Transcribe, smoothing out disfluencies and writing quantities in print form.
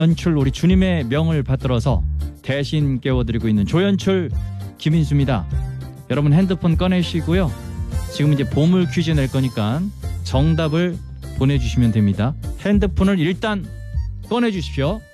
연출 우리 주님의 명을 받들어서 대신 깨워드리고 있는 조연출 김인수입니다. 여러분 핸드폰 꺼내시고요. 지금 이제 보물 퀴즈 낼 거니까 정답을 보내주시면 됩니다. 핸드폰을 일단 꺼내주십시오.